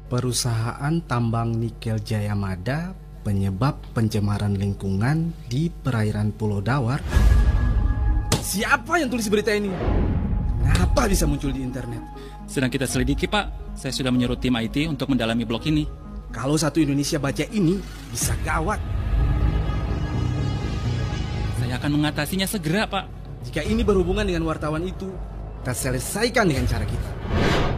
Perusahaan tambang nikel Jayamada penyebab pencemaran lingkungan di perairan Pulau Dawar. Siapa yang tulis berita ini? Kenapa bisa muncul di internet? Sedang kita selidiki, Pak. Saya sudah menyuruh tim IT untuk mendalami blog ini. Kalau satu Indonesia baca ini, bisa gawat. Saya akan mengatasinya segera, Pak. Jika ini berhubungan dengan wartawan itu, kita selesaikan dengan cara kita.